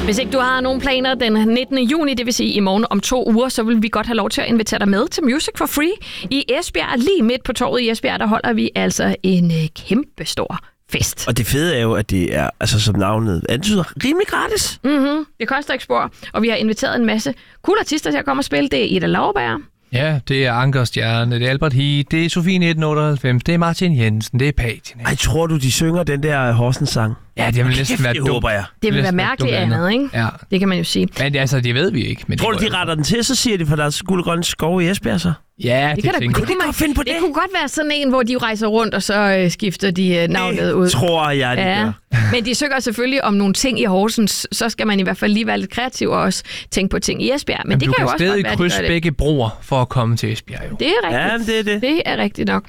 Hvis ikke du har nogen planer den 19. juni, det vil sige i morgen om 2 uger, så vil vi godt have lov til at invitere dig med til Music for Free i Esbjerg. Lige midt på torvet i Esbjerg, der holder vi altså en kæmpe stor fest. Og det fede er jo, at det er, altså som navnet antyder, rimelig gratis. Mm-hmm. Det koster ikke spor, og vi har inviteret en masse cool artister til at komme og spille. Det er Ida Lauerberg. Ja, det er Anker Stjerne, det er Albert Heat, det er Sofie 1998, det er Martin Jensen, det er Patina. Ej, tror du, de synger den der Horsens-sang? Ja, det vil næsten være dumt. håber jeg. Det vil være mærkeligt andet, ikke? Ja. Det kan man jo sige. Men altså, det ved vi ikke. Men tror du, de retter den til, så siger de, for der er guld grønne skov i Esbjerg, så? Ja, det tænker jeg. Kunne man finde på det? Det kunne godt være sådan en, hvor de rejser rundt, og så skifter de navnet ud. Tror jeg, de gør. Men de synger selvfølgelig om nogle ting i Horsens, så skal man i hvert fald lige være lidt kreativ og også tænke på ting i Esbjerg. Men det kan jo også godt være, du kan stadig krydse begge broer for at komme til Esbjerg, jo. Det er rigtigt. Ja, det er det. Det er rigtigt nok.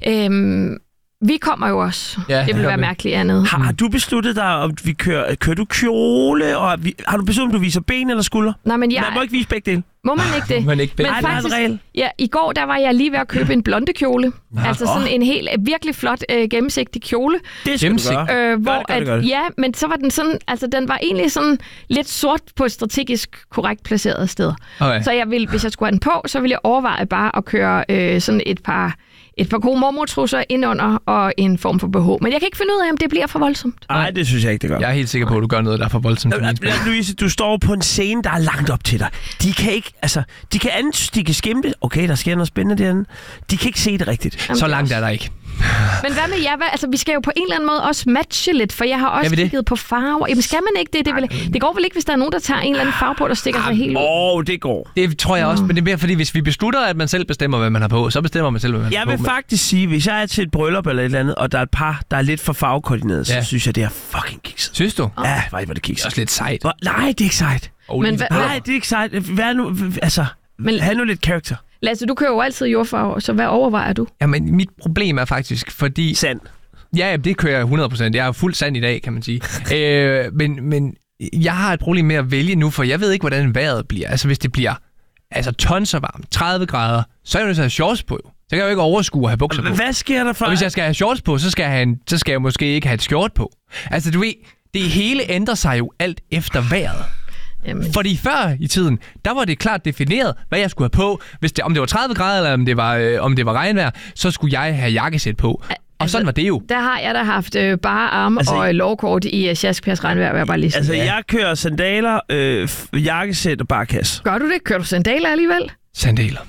Vi kommer jo også. Ja, det vil være mærkeligt andet. Har du besluttet dig, om vi kører du kjole? Og har du besluttet, om du viser ben eller skulder? Nej, men man må ikke vise begge dele. Må man ikke det? Men faktisk, ja, i går der var jeg lige ved at købe en blonde kjole. Altså sådan en helt virkelig flot gennemsigtig kjole. Det skal du gøre. Ja, men så var den sådan, altså den var egentlig sådan lidt sort på et strategisk korrekt placeret sted. Okay. Så jeg ville, hvis jeg skulle have den på, så ville jeg overveje bare at køre sådan et par gode mormortrusser indunder og en form for BH. Men jeg kan ikke finde ud af, om det bliver for voldsomt. Nej, det synes jeg ikke, det gør. Jeg er helt sikker på, at du gør noget, der er for voldsomt. Louise, du står på en scene, der er langt op til dig. De kan ikke, altså, de kan skimte. Okay, der sker noget spændende derinde. De kan ikke se det rigtigt. Jamen, så langt er der ikke. Men hvad med jer? Altså, vi skal jo på en eller anden måde også matche lidt, for jeg har også kigget på farver. Jamen, skal man ikke det? Det går vel ikke, hvis der er nogen, der tager en eller anden farve på, der stikker sig helt ud? Det går. Det tror jeg også, men det er mere, fordi hvis vi beslutter, at man selv bestemmer, hvad man har på, så bestemmer man selv, hvad man har på. Jeg vil faktisk sige, hvis jeg er til et bryllup eller et eller andet, og der er et par, der er lidt for farvekoordineret, så synes jeg, det er fucking kikset. Synes du? Ja, hvor det kikset. Det er også lidt sejt. Nej, det er ikke sejt. Nej, det er ikke sejt. Hvad nu? Altså, have nu lidt karakter. Lasse, du kører jo altid jordfarve, så hvad overvejer du? Jamen, mit problem er faktisk, fordi... Sand. Ja, det kører jeg 100%. Jeg er fuld sand i dag, kan man sige. Men jeg har et problem med at vælge nu, for jeg ved ikke, hvordan vejret bliver. Altså, hvis det bliver tons og varmt, 30 grader, så er jeg nødt til at have shorts på. Så kan jeg jo ikke overskue at have bukser på. Hvad sker der for? Og hvis jeg skal have shorts på, så skal jeg måske ikke have et skjort på. Altså, du ved, det hele ændrer sig jo alt efter vejret. Jamen. Fordi før i tiden, der var det klart defineret, hvad jeg skulle have på. Om det var 30 grader, eller om det var regnvejr, så skulle jeg have jakkesæt på. Og sådan var det jo. Der har jeg da haft bare arm og lovkort i Sjaskpers regnvejr, vil jeg bare lige sige. Altså, jeg kører sandaler, jakkesæt og barkasse. Gør du det? Kører du sandaler alligevel? Sandaler.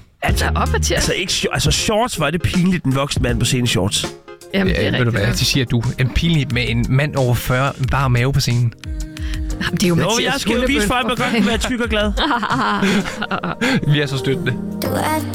Altså, shorts var det pinligt, den voksne mand på scenen shorts. Jamen, det er ved du hvad, det siger du. En pinligt med en mand over 40, en bare mave på scenen. Jamen, det er jo Mathias jeg skal jo vise folk, at man godt kan være tyk og glad. Vi er så støttende. Du er